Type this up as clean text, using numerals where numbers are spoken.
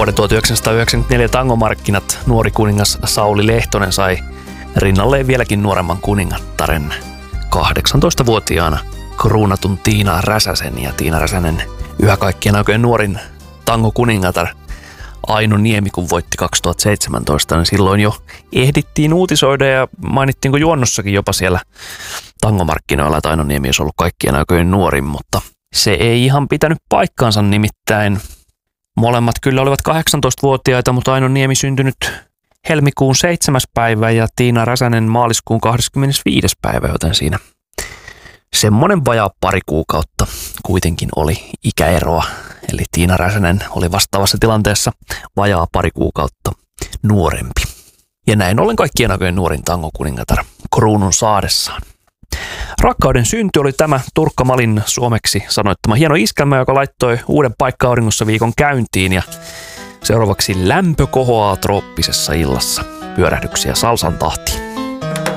Vuoden 1994 tangomarkkinat nuori kuningas Sauli Lehtonen sai rinnalleen vieläkin nuoremman kuningattaren 18-vuotiaana kruunatun Tiina Räsäsen. Ja Tiina Räsänen yhä kaikkien aikojen nuorin tangokuningatar Aino Niemi, kun voitti 2017, niin silloin jo ehdittiin uutisoida ja mainittiinko juonnossakin jopa siellä tangomarkkinoilla, että Aino Niemi olisi ollut kaikkien aikojen nuorin, mutta se ei ihan pitänyt paikkaansa, nimittäin molemmat kyllä olivat 18-vuotiaita, mutta Aino Niemi syntynyt helmikuun 7. päivä ja Tiina Räsänen maaliskuun 25. päivä, joten siinä semmoinen vajaa pari kuukautta kuitenkin oli ikäeroa. Eli Tiina Räsänen oli vastaavassa tilanteessa vajaa pari kuukautta nuorempi. Ja näin ollen kaikkien aikojen nuorin tangokuningatar kruunun saadessaan. Rakkauden synty oli tämä Turkka Malin suomeksi sanoittama hieno iskelmä, joka laittoi uuden paikka-auringossa viikon käyntiin. Ja seuraavaksi lämpö kohoaa trooppisessa illassa. Pyörähdyksiä salsan tahtiin.